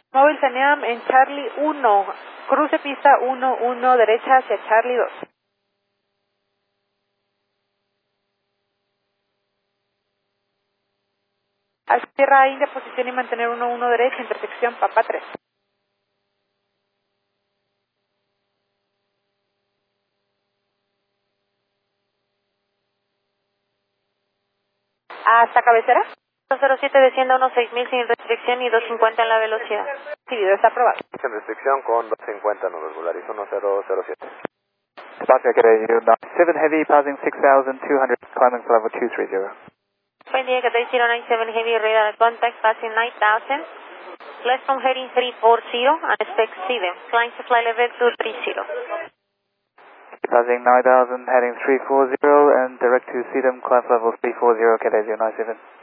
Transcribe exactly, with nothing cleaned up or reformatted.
Móvil Ceneam en Charlie uno, cruce pista uno uno derecha hacia Charlie dos. Hacia Tierra India, posición y mantener uno uno derecha, intersección Papa tres. ¿Hasta cabecera? dos cero siete descienda unos seis mil sin restricción y doscientos cincuenta en la velocidad. Recibido, está aprobado. Sin restricción con doscientos cincuenta, nos regularizo uno cero cero siete. Departure Cadet U nine seven Heavy, passing six thousand two hundred, climbing to level two three zero. Buen día, Cadet zero nine seven Heavy, radar contact, passing nine thousand. Left from heading three four zero, and expect SIDEM. Climb to fly level two three zero. Passing nine thousand, heading three four zero, and direct to SIDEM, climb level three four zero, Cadet U nine seven.